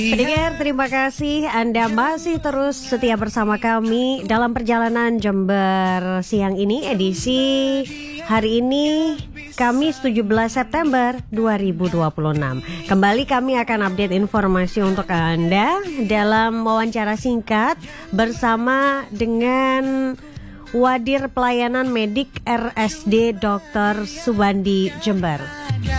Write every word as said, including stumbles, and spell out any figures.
Pendengar, terima kasih Anda masih terus setia bersama kami dalam perjalanan Jember siang ini, edisi hari ini Kamis tujuh belas September dua ribu dua puluh enam. Kembali kami akan update informasi untuk Anda dalam wawancara singkat bersama dengan Wadir Pelayanan Medik R S D Doktor Subandi Jember.